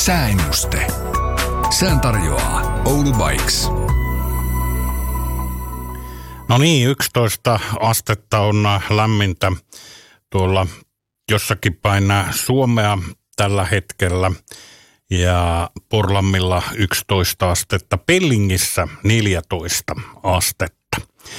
Sääennuste. Sään tarjoaa Oulu Bikes. No niin, 11 astetta on lämmintä tuolla jossakin päin Suomea tällä hetkellä. Ja Porlammilla 11 astetta, Pellingissä 14 astetta.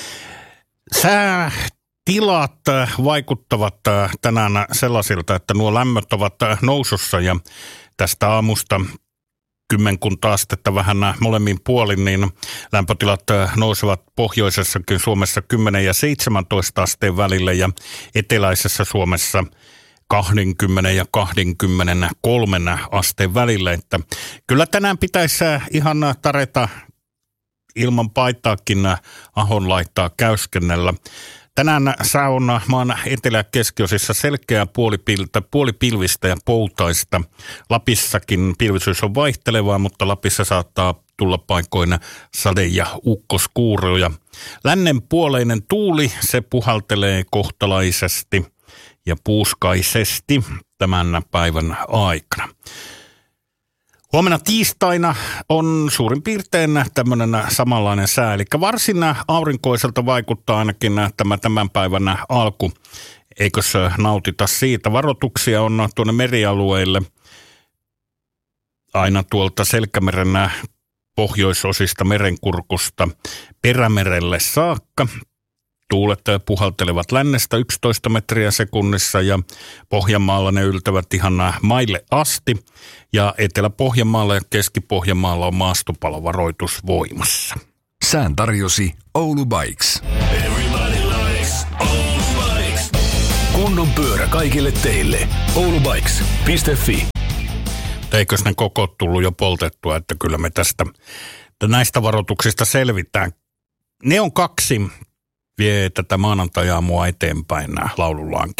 Säätilat vaikuttavat tänään sellaisilta, että nuo lämmöt ovat nousussa ja tästä aamusta kymmenkunta astetta vähän molemmin puolin, niin lämpötilat nousevat pohjoisessakin Suomessa 10 ja 17 asteen välillä ja eteläisessä Suomessa 20 ja 23 asteen välillä. Että kyllä tänään pitäisi ihan tareta ilman paitaakin ahon laittaa käyskennellä. Tänään sää on maan etelä- ja keskiosissa selkeää puolipilvistä ja poutaista. Lapissakin pilvisyys on vaihtelevaa, mutta Lapissa saattaa tulla paikoina sade- ja ukkoskuuroja. Lännenpuoleinen tuuli, se puhaltelee kohtalaisesti ja puuskaisesti tämän päivän aikana. Huomenna tiistaina on suurin piirtein tämmöinen samanlainen sää, eli varsin aurinkoiselta vaikuttaa ainakin tämän päivän alku. Eikös nautita siitä? Varoituksia on tuonne merialueille aina tuolta Selkämeren pohjoisosista Merenkurkusta Perämerelle saakka. Tuulet puhaltelevat lännestä 11 metriä sekunnissa ja Pohjanmaalla ne yltävät ihan maille asti. Ja Etelä-Pohjanmaalla ja Keski-Pohjanmaalla on maastopalovaroitus voimassa. Sään tarjosi Oulu Bikes. Kunnon pyörä kaikille teille. oulubikes.fi. Eikös ne kokot tullut jo poltettua, että kyllä me näistä varoituksista selvitään. Ne on kaksi vie tätä maanantajaamua eteenpäin laululaankin.